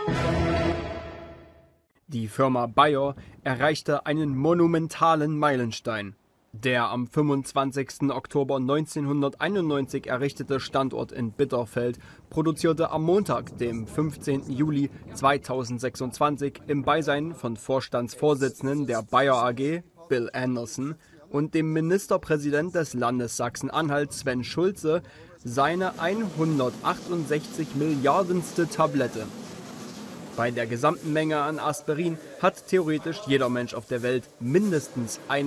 Die Firma Bayer erreichte einen monumentalen Meilenstein. Der am 25. Oktober 1991 errichtete Standort in Bitterfeld produzierte am Montag, dem 15. Juli 2026, im Beisein von Vorstandsvorsitzenden der Bayer AG, Bill Anderson, und dem Ministerpräsident des Landes Sachsen-Anhalt, Sven Schulze, seine 168 Milliardenste Tablette. Bei der gesamten Menge an Aspirin hat theoretisch jeder Mensch auf der Welt mindestens ein